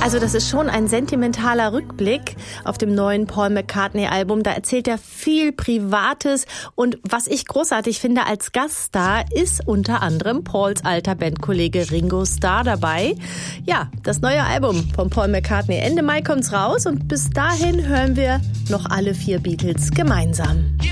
Also das ist schon ein sentimentaler Rückblick auf dem neuen Paul McCartney-Album. Da erzählt er viel Privates. Und was ich großartig finde als Gaststar, ist unter anderem Pauls alter Bandkollege Ringo Starr dabei. Ja, das neue Album von Paul McCartney. Ende Mai kommt's raus und bis dahin hören wir noch alle 4 Beatles gemeinsam.